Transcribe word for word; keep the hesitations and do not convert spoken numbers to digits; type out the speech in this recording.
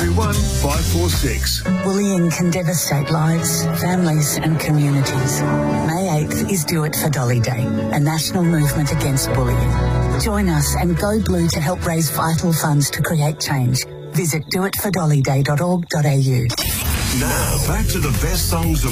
three one, five four six. Bullying can devastate lives, families and communities. May eighth is Do It for Dolly Day, a national movement against bullying. Join us and go blue to help raise vital funds to create change. Visit do it for dolly day dot org dot a u. Now, back to the best songs of